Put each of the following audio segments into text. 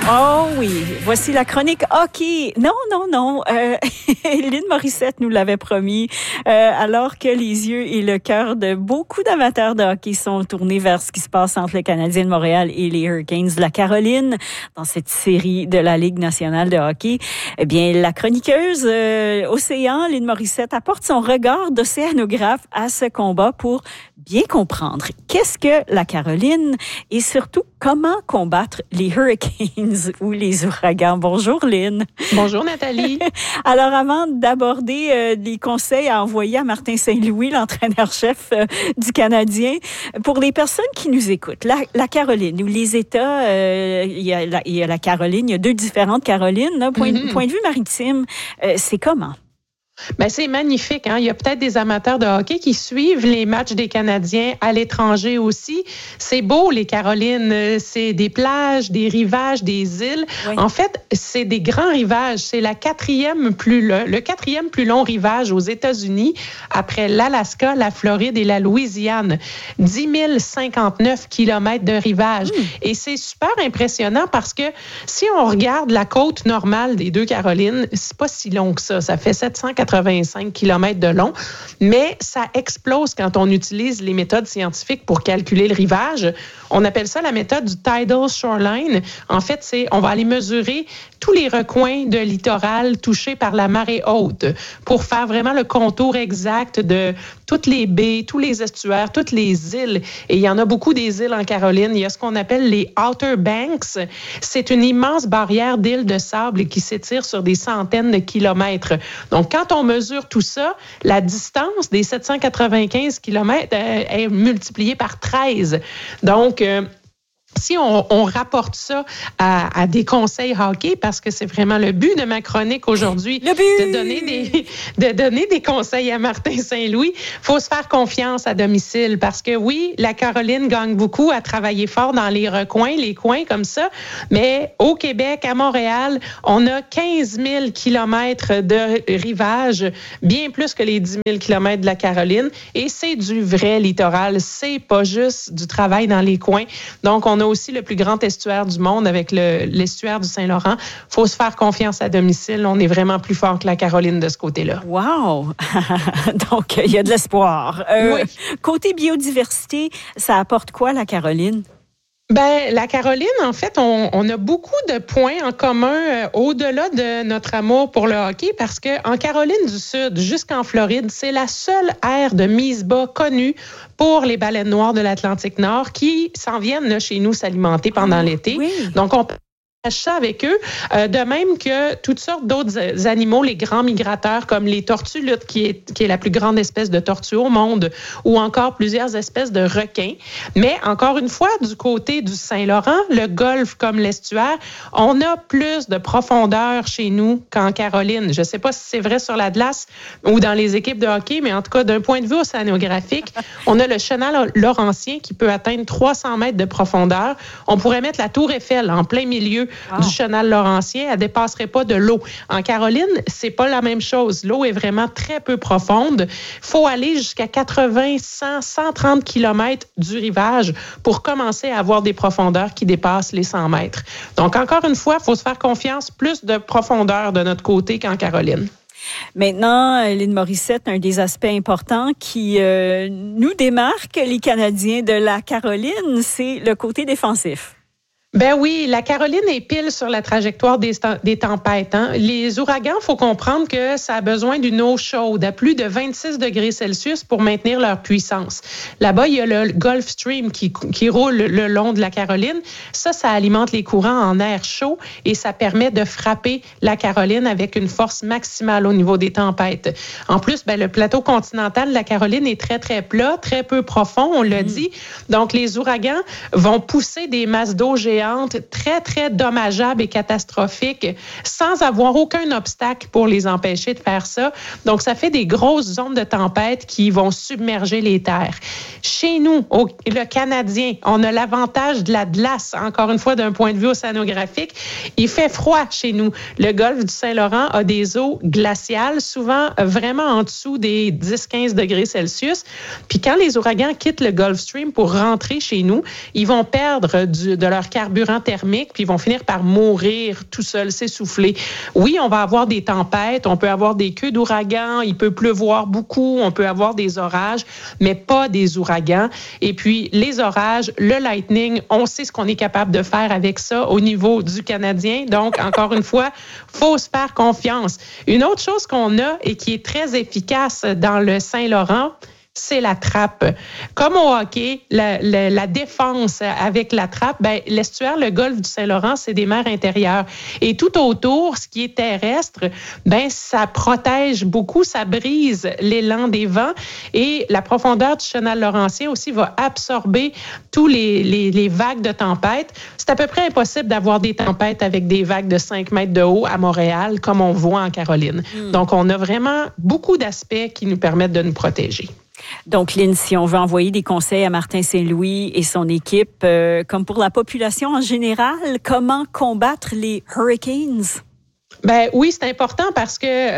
Oh oui, voici la chronique hockey. Non. Lynn Morissette nous l'avait promis. Alors que les yeux et le cœur de beaucoup d'amateurs de hockey sont tournés vers ce qui se passe entre le Canadien de Montréal et les Hurricanes de la Caroline dans cette série de la Ligue nationale de hockey, eh bien, la chroniqueuse Océan, Lynn Morissette, apporte son regard d'océanographe à ce combat pour bien comprendre qu'est-ce que la Caroline et surtout comment combattre les Hurricanes ou les ouragans. Bonjour Lynn. Bonjour Nathalie. Alors avant d'aborder les conseils à envoyer à Martin Saint-Louis, l'entraîneur-chef du Canadien, pour les personnes qui nous écoutent, la Caroline ou les États, il y a la Caroline, il y a deux différentes Carolines. Là, point de vue maritime, c'est comment? Ben, c'est magnifique. Hein? Il y a peut-être des amateurs de hockey qui suivent les matchs des Canadiens à l'étranger aussi. C'est beau, les Carolines. C'est des plages, des rivages, des îles. Oui. En fait, c'est des grands rivages. C'est le quatrième plus long rivage aux États-Unis après l'Alaska, la Floride et la Louisiane. 10 059 kilomètres de rivage. Et c'est super impressionnant parce que si on regarde la côte normale des deux Carolines, c'est pas si long que ça. Ça fait 785 km de long, mais ça explose quand on utilise les méthodes scientifiques pour calculer le rivage. On appelle ça la méthode du tidal shoreline. En fait, on va aller mesurer tous les recoins de littoral touchés par la marée haute pour faire vraiment le contour exact de toutes les baies, tous les estuaires, toutes les îles. Et il y en a beaucoup des îles en Caroline. Il y a ce qu'on appelle les Outer Banks. C'est une immense barrière d'îles de sable qui s'étire sur des centaines de kilomètres. Donc, quand on mesure tout ça, la distance des 795 kilomètres est multipliée par 13. Donc, si on rapporte ça à des conseils hockey, parce que c'est vraiment le but de ma chronique aujourd'hui, de donner des conseils à Martin Saint-Louis, faut se faire confiance à domicile parce que oui, la Caroline gagne beaucoup à travailler fort dans les recoins, les coins comme ça, mais au Québec, à Montréal, on a 15 000 kilomètres de rivage, bien plus que les 10 000 kilomètres de la Caroline, et c'est du vrai littoral, c'est pas juste du travail dans les coins. Donc, on a aussi le plus grand estuaire du monde avec l'estuaire du Saint-Laurent. Il faut se faire confiance à domicile. On est vraiment plus fort que la Caroline de ce côté-là. Wow! Donc, il y a de l'espoir. Oui. Côté biodiversité, ça apporte quoi, la Caroline? Ben, la Caroline, en fait, on a beaucoup de points en commun au-delà de notre amour pour le hockey parce qu'en Caroline du Sud jusqu'en Floride, c'est la seule aire de mise bas connue pour les baleines noires de l'Atlantique Nord qui s'en viennent là, chez nous s'alimenter pendant l'été. Oui. Donc, on ça avec eux, de même que toutes sortes d'autres animaux, les grands migrateurs comme les tortues luttes, qui est la plus grande espèce de tortue au monde, ou encore plusieurs espèces de requins. Mais encore une fois, du côté du Saint-Laurent, le golfe comme l'estuaire, on a plus de profondeur chez nous qu'en Caroline. Je ne sais pas si c'est vrai sur la glace ou dans les équipes de hockey, mais en tout cas, d'un point de vue océanographique, on a le chenal laurentien qui peut atteindre 300 mètres de profondeur. On pourrait mettre la tour Eiffel en plein milieu du chenal laurentien, elle dépasserait pas de l'eau. En Caroline, c'est pas la même chose. L'eau est vraiment très peu profonde. Il faut aller jusqu'à 80, 100, 130 kilomètres du rivage pour commencer à avoir des profondeurs qui dépassent les 100 mètres. Donc, encore une fois, il faut se faire confiance, plus de profondeur de notre côté qu'en Caroline. Maintenant, Lynn Morissette, un des aspects importants qui nous démarque les Canadiens de la Caroline, c'est le côté défensif. Ben oui, la Caroline est pile sur la trajectoire des tempêtes. Hein. Les ouragans, faut comprendre que ça a besoin d'une eau chaude à plus de 26 degrés Celsius pour maintenir leur puissance. Là-bas, il y a le Gulf Stream qui roule le long de la Caroline. Ça alimente les courants en air chaud et ça permet de frapper la Caroline avec une force maximale au niveau des tempêtes. En plus, le plateau continental de la Caroline est très, très plat, très peu profond, on l'a dit. Donc, les ouragans vont pousser des masses d'eau géantes très, très dommageables et catastrophiques sans avoir aucun obstacle pour les empêcher de faire ça. Donc, ça fait des grosses zones de tempête qui vont submerger les terres. Chez nous, le Canadien, on a l'avantage de la glace, encore une fois, d'un point de vue océanographique. Il fait froid chez nous. Le golfe du Saint-Laurent a des eaux glaciales, souvent vraiment en dessous des 10-15 degrés Celsius. Puis quand les ouragans quittent le Gulf Stream pour rentrer chez nous, ils vont perdre de leur carbone carburant thermique, puis ils vont finir par mourir tout seuls, s'essouffler. Oui, on va avoir des tempêtes, on peut avoir des queues d'ouragans, il peut pleuvoir beaucoup, on peut avoir des orages, mais pas des ouragans. Et puis, les orages, le lightning, on sait ce qu'on est capable de faire avec ça au niveau du Canadien. Donc, encore une fois, faut se faire confiance. Une autre chose qu'on a et qui est très efficace dans le Saint-Laurent, c'est la trappe. Comme au hockey, la défense avec la trappe, l'estuaire, le golfe du Saint-Laurent, c'est des mers intérieures. Et tout autour, ce qui est terrestre, ça protège beaucoup, ça brise l'élan des vents. Et la profondeur du chenal laurentien aussi va absorber tous les vagues de tempête. C'est à peu près impossible d'avoir des tempêtes avec des vagues de 5 mètres de haut à Montréal, comme on voit en Caroline. Donc, on a vraiment beaucoup d'aspects qui nous permettent de nous protéger. Donc, Lynn, si on veut envoyer des conseils à Martin Saint-Louis et son équipe, comme pour la population en général, comment combattre les hurricanes? Oui, c'est important parce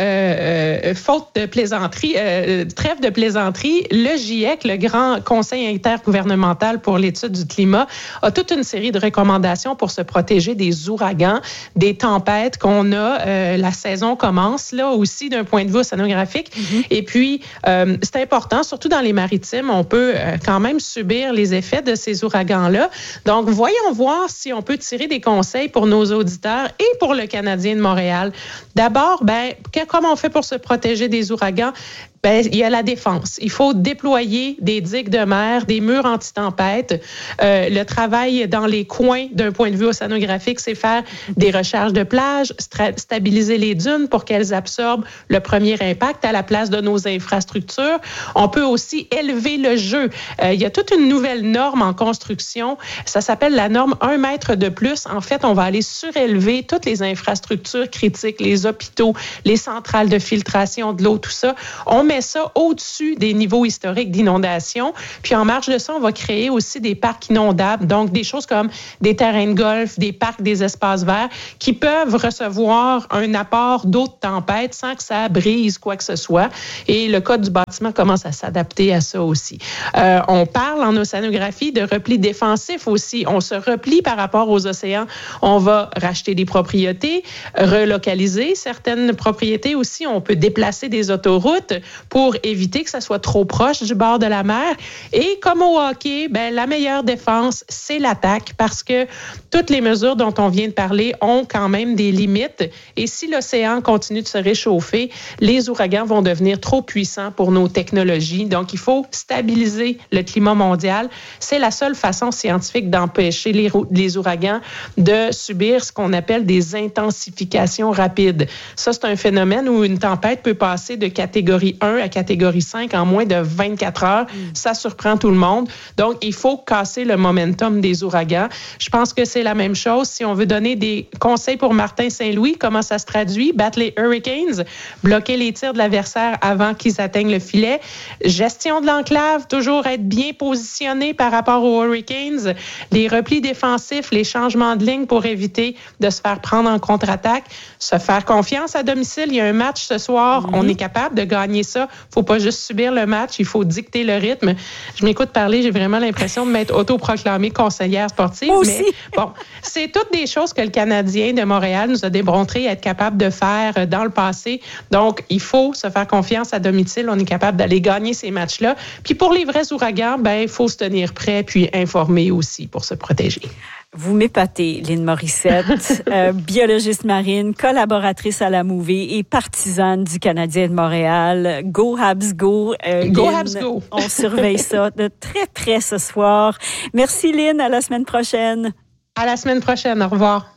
que, faute de plaisanterie, trêve de plaisanterie, le GIEC, le Grand Conseil intergouvernemental pour l'étude du climat, a toute une série de recommandations pour se protéger des ouragans, des tempêtes qu'on a. La saison commence là aussi d'un point de vue océanographique. Et puis, c'est important, surtout dans les maritimes, on peut quand même subir les effets de ces ouragans-là. Donc, voyons voir si on peut tirer des conseils pour nos auditeurs et pour le Canadien de Montréal. D'abord, comment on fait pour se protéger des ouragans? Il y a la défense. Il faut déployer des digues de mer, des murs anti-tempête. Le travail dans les coins d'un point de vue océanographique, c'est faire des recharges de plage, stabiliser les dunes pour qu'elles absorbent le premier impact à la place de nos infrastructures. On peut aussi élever le jeu. Il y a toute une nouvelle norme en construction. Ça s'appelle la norme 1 mètre de plus. En fait, on va aller surélever toutes les infrastructures critiques, les hôpitaux, les centrales de filtration de l'eau, tout ça. On met ça au-dessus des niveaux historiques d'inondation. Puis en marge de ça, on va créer aussi des parcs inondables, donc des choses comme des terrains de golf, des parcs, des espaces verts qui peuvent recevoir un apport d'eau de tempête sans que ça brise quoi que ce soit. Et le Code du bâtiment commence à s'adapter à ça aussi. On parle en océanographie de repli défensif aussi. On se replie par rapport aux océans. On va racheter des propriétés, relocaliser certaines propriétés aussi. On peut déplacer des autoroutes pour éviter que ça soit trop proche du bord de la mer. Et comme au hockey, la meilleure défense, c'est l'attaque parce que toutes les mesures dont on vient de parler ont quand même des limites. Et si l'océan continue de se réchauffer, les ouragans vont devenir trop puissants pour nos technologies. Donc, il faut stabiliser le climat mondial. C'est la seule façon scientifique d'empêcher les ouragans de subir ce qu'on appelle des intensifications rapides. Ça, c'est un phénomène où une tempête peut passer de catégorie 1 à catégorie 5 en moins de 24 heures. Ça surprend tout le monde. Donc, il faut casser le momentum des ouragans. Je pense que c'est la même chose. Si on veut donner des conseils pour Martin Saint-Louis, comment ça se traduit? Battre les Hurricanes, bloquer les tirs de l'adversaire avant qu'ils atteignent le filet. Gestion de l'enclave, toujours être bien positionné par rapport aux Hurricanes. Les replis défensifs, les changements de ligne pour éviter de se faire prendre en contre-attaque. Se faire confiance à domicile. Il y a un match ce soir. On est capable de gagner ça. Faut pas juste subir le match, il faut dicter le rythme. Je m'écoute parler, j'ai vraiment l'impression de m'être autoproclamée conseillère sportive. Aussi. Mais bon, c'est toutes des choses que le Canadien de Montréal nous a démontré être capable de faire dans le passé. Donc, il faut se faire confiance à domicile. On est capable d'aller gagner ces matchs-là. Puis pour les vrais ouragans, il faut se tenir prêt puis informer aussi pour se protéger. Vous m'épatez, Lynn Morissette, biologiste marine, collaboratrice à la Mouvée et partisane du Canadien de Montréal. Go Habs Go! Go Lynn, Habs Go! On surveille ça de très près ce soir. Merci Lynn, à la semaine prochaine. À la semaine prochaine, au revoir.